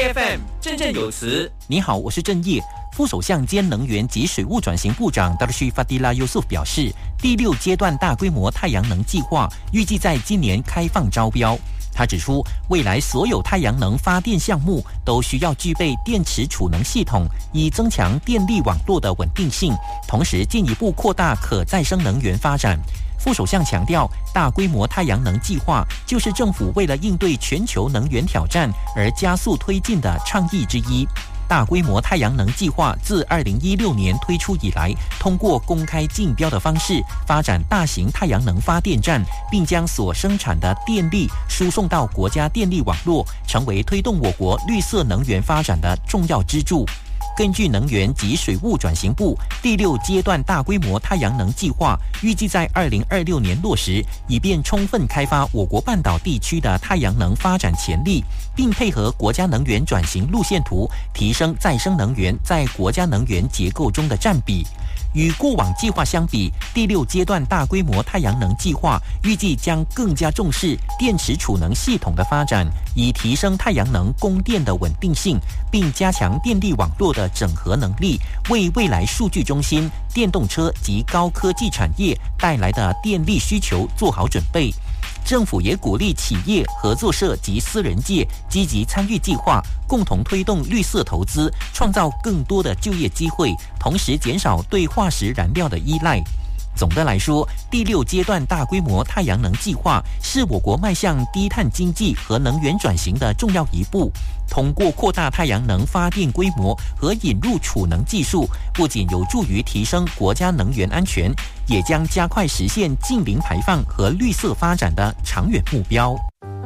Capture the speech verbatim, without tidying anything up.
A F M 振振有词。 你好，我是郑业。副首相兼能源及水务转型部长 Darshy Fadila Yusuf 表示，第六阶段大规模太阳能计划预计在今年开放招标。他指出，未来所有太阳能发电项目都需要具备电池储能系统，以增强电力网络的稳定性，同时进一步扩大可再生能源发展。副首相强调，大规模太阳能计划就是政府为了应对全球能源挑战而加速推进的倡议之一。大规模太阳能计划自二零一六年推出以来，通过公开竞标的方式发展大型太阳能发电站，并将所生产的电力输送到国家电力网络，成为推动我国绿色能源发展的重要支柱。根据能源及水务转型部，第六阶段大规模太阳能计划预计在二零二六年落实，以便充分开发我国半岛地区的太阳能发展潜力，并配合国家能源转型路线图，提升再生能源在国家能源结构中的占比。与过往计划相比，第六阶段大规模太阳能计划预计将更加重视电池储能系统的发展，以提升太阳能供电的稳定性，并加强电力网络的整合能力，为未来数据中心、电动车及高科技产业带来的电力需求做好准备。政府也鼓励企业、合作社及私人界积极参与计划，共同推动绿色投资，创造更多的就业机会，同时减少对化石燃料的依赖。总的来说，第六阶段大规模太阳能计划是我国迈向低碳经济和能源转型的重要一步。通过扩大太阳能发电规模和引入储能技术，不仅有助于提升国家能源安全，也将加快实现净零排放和绿色发展的长远目标。